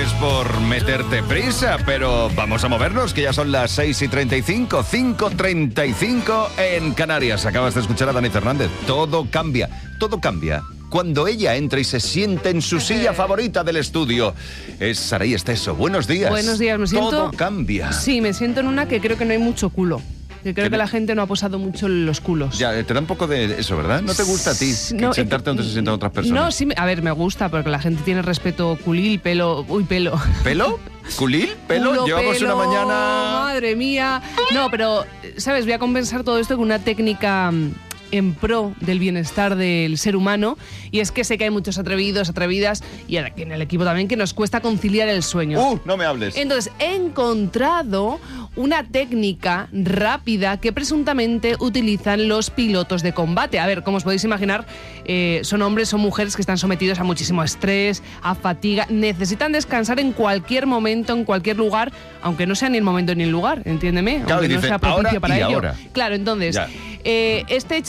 es por meterte prisa, pero vamos a movernos, que ya son las 6:35, 5:35 en Canarias. Acabas de escuchar a Dani Fernández. Todo cambia cuando ella entra y se siente en su silla favorita del estudio. Es Saray Esteso. Buenos días. Buenos días, me siento... Todo cambia. Sí, me siento en una que creo que no hay mucho culo. Que creo que la gente no ha posado mucho en los culos. Ya, te da un poco de eso, ¿verdad? ¿No te gusta a ti sentarte donde se sientan otras personas? No, sí, a ver, me gusta, porque la gente tiene respeto culil, pelo... Uy, pelo. ¿Pelo? ¿Culil? ¿Pelo? Culo, Llevamos pelo, una mañana... Madre mía. No, pero, ¿sabes? Voy a compensar todo esto con una técnica en pro del bienestar del ser humano, y es que sé que hay muchos atrevidos, atrevidas, y en el equipo también, que nos cuesta conciliar el sueño. No me hables. Entonces, he encontrado una técnica rápida que presuntamente utilizan los pilotos de combate. A ver, como os podéis imaginar, son hombres o mujeres que están sometidos a muchísimo estrés, a fatiga, necesitan descansar en cualquier momento, en cualquier lugar, aunque no sea ni el momento ni el lugar, entiéndeme, Claro, aunque no sea propicio para ello. Ahora. Claro, entonces, Ya. este